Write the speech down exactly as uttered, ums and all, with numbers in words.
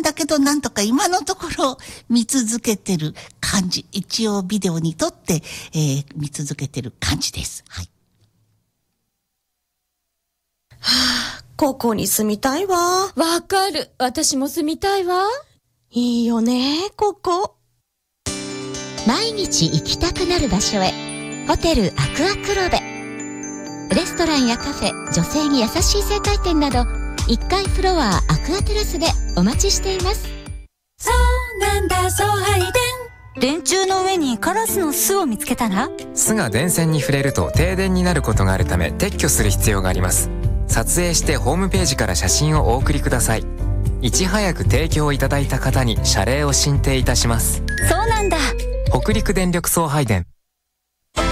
だけどなんとか今のところ見続けてる感じ。一応ビデオに撮って、えー、見続けてる感じです。はい。 はあ、ここに住みたいわ。 わかる。私も住みたいわ。 いいよね、ここ。 毎日行きたくなる場所へ。ホテルアクア黒部。レストランやカフェ、女性に優しい生態店など、いっかいフロアアクアテラスでお待ちしています。 そうなんだ、送配電。 電柱の上にカラスの巣を見つけたら、 巣が電線に触れると停電になることがあるため撤去する必要があります。撮影してホームページから写真をお送りください。いち早く提供いただいた方に謝礼を進呈いたします。 そうなんだ。 北陸電力送配電。